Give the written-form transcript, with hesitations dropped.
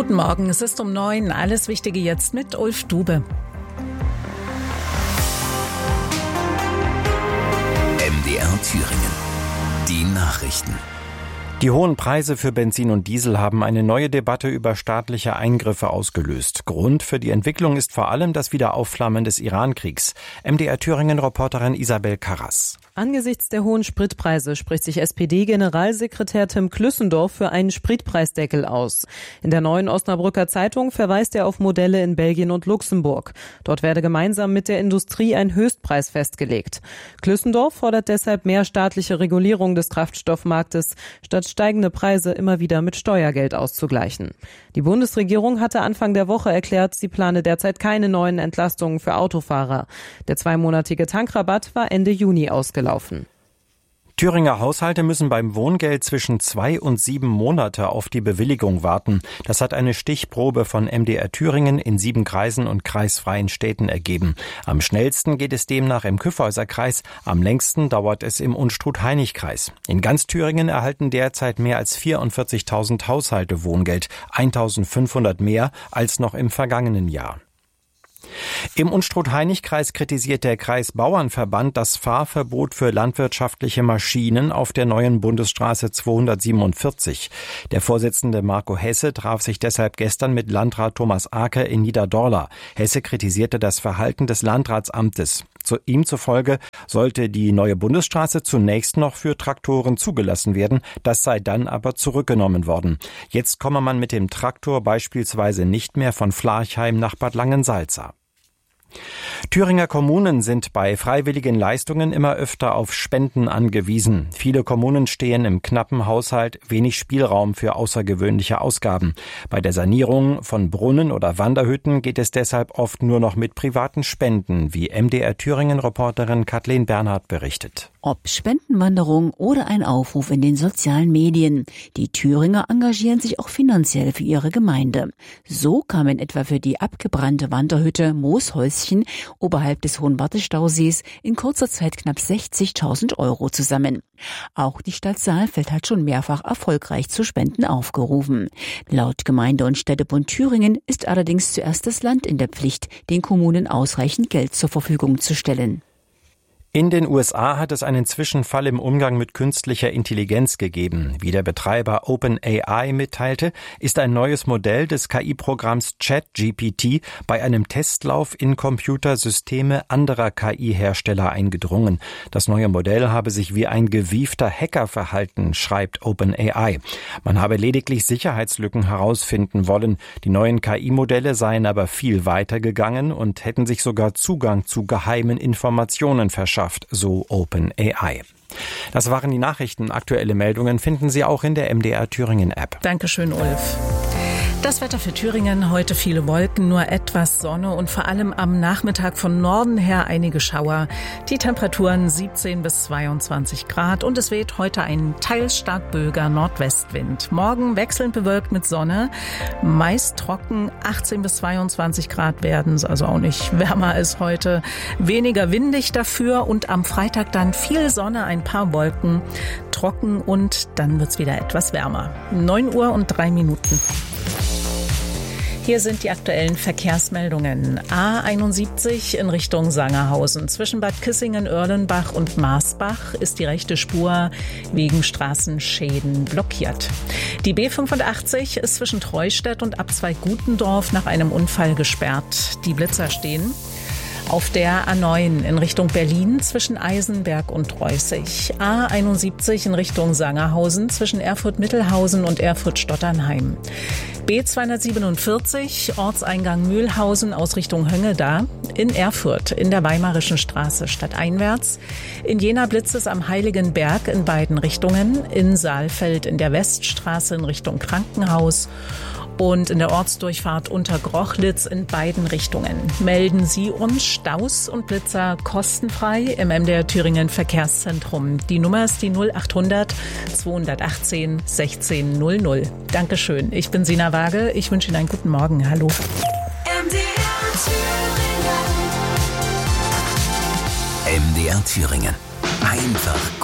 Guten Morgen, es ist um 9. Alles Wichtige jetzt mit Ulf Dube. MDR Thüringen. Die Nachrichten. Die hohen Preise für Benzin und Diesel haben eine neue Debatte über staatliche Eingriffe ausgelöst. Grund für die Entwicklung ist vor allem das Wiederaufflammen des Iran-Kriegs. MDR Thüringen-Reporterin Isabel Karras. Angesichts der hohen Spritpreise spricht sich SPD-Generalsekretär Tim Klüssendorf für einen Spritpreisdeckel aus. In der Neuen Osnabrücker Zeitung verweist er auf Modelle in Belgien und Luxemburg. Dort werde gemeinsam mit der Industrie ein Höchstpreis festgelegt. Klüssendorf fordert deshalb mehr staatliche Regulierung des Kraftstoffmarktes, statt steigende Preise immer wieder mit Steuergeld auszugleichen. Die Bundesregierung hatte Anfang der Woche erklärt, sie plane derzeit keine neuen Entlastungen für Autofahrer. Der 2-monatige Tankrabatt war Ende Juni ausgelaufen. Thüringer Haushalte müssen beim Wohngeld zwischen 2 und 7 Monate auf die Bewilligung warten. Das hat eine Stichprobe von MDR Thüringen in 7 Kreisen und kreisfreien Städten ergeben. Am schnellsten geht es demnach im Kyffhäuser-Kreis, am längsten dauert es im Unstrut-Hainich-Kreis. In ganz Thüringen erhalten derzeit mehr als 44.000 Haushalte Wohngeld, 1.500 mehr als noch im vergangenen Jahr. Im Unstrut-Hainich-Kreis kritisiert der Kreisbauernverband das Fahrverbot für landwirtschaftliche Maschinen auf der neuen Bundesstraße 247. Der Vorsitzende Marco Hesse traf sich deshalb gestern mit Landrat Thomas Aker in Niederdorla. Hesse kritisierte das Verhalten des Landratsamtes. Ihm zufolge sollte die neue Bundesstraße zunächst noch für Traktoren zugelassen werden, das sei dann aber zurückgenommen worden. Jetzt komme man mit dem Traktor beispielsweise nicht mehr von Flarchheim nach Bad Langensalza. Thüringer Kommunen sind bei freiwilligen Leistungen immer öfter auf Spenden angewiesen. Viele Kommunen stehen im knappen Haushalt wenig Spielraum für außergewöhnliche Ausgaben. Bei der Sanierung von Brunnen oder Wanderhütten geht es deshalb oft nur noch mit privaten Spenden, wie MDR Thüringen-Reporterin Kathleen Bernhard berichtet. Ob Spendenwanderung oder ein Aufruf in den sozialen Medien. Die Thüringer engagieren sich auch finanziell für ihre Gemeinde. So kamen etwa für die abgebrannte Wanderhütte Mooshäuschen oberhalb des Hohenwarte-Stausees in kurzer Zeit knapp 60.000 € zusammen. Auch die Stadt Saalfeld hat schon mehrfach erfolgreich zu Spenden aufgerufen. Laut Gemeinde- und Städtebund Thüringen ist allerdings zuerst das Land in der Pflicht, den Kommunen ausreichend Geld zur Verfügung zu stellen. In den USA hat es einen Zwischenfall im Umgang mit künstlicher Intelligenz gegeben. Wie der Betreiber OpenAI mitteilte, ist ein neues Modell des KI-Programms ChatGPT bei einem Testlauf in Computersysteme anderer KI-Hersteller eingedrungen. Das neue Modell habe sich wie ein gewiefter Hacker verhalten, schreibt OpenAI. Man habe lediglich Sicherheitslücken herausfinden wollen. Die neuen KI-Modelle seien aber viel weiter gegangen und hätten sich sogar Zugang zu geheimen Informationen verschafft, so OpenAI. Das waren die Nachrichten. Aktuelle Meldungen finden Sie auch in der MDR Thüringen App. Dankeschön, Ulf. Das Wetter für Thüringen, heute viele Wolken, nur etwas Sonne und vor allem am Nachmittag von Norden her einige Schauer. Die Temperaturen 17 bis 22 Grad und es weht heute ein teils stark böiger Nordwestwind. Morgen wechselnd bewölkt mit Sonne, meist trocken, 18 bis 22 Grad werden es, also auch nicht wärmer als heute. Weniger windig dafür und am Freitag dann viel Sonne, ein paar Wolken, trocken und dann wird's wieder etwas wärmer. 9:03 Hier sind die aktuellen Verkehrsmeldungen. A71 in Richtung Sangerhausen. Zwischen Bad Kissingen-Oerlenbach und Marsbach ist die rechte Spur wegen Straßenschäden blockiert. Die B85 ist zwischen Treustedt und Abzweig-Gutendorf nach einem Unfall gesperrt. Die Blitzer stehen. Auf der A9 in Richtung Berlin zwischen Eisenberg und Reußig. A71 in Richtung Sangerhausen zwischen Erfurt-Mittelhausen und Erfurt-Stotternheim. B247 Ortseingang Mühlhausen aus Richtung Höngeda. In Erfurt in der Weimarischen Straße stadteinwärts. In Jena blitzt es am Heiligenberg in beiden Richtungen. In Saalfeld in der Weststraße in Richtung Krankenhaus. Und in der Ortsdurchfahrt unter Grochlitz in beiden Richtungen. Melden Sie uns Staus und Blitzer kostenfrei im MDR Thüringen Verkehrszentrum. Die Nummer ist die 0800 218 1600. Dankeschön. Ich bin Sina Waage. Ich wünsche Ihnen einen guten Morgen. Hallo. MDR Thüringen. Einfach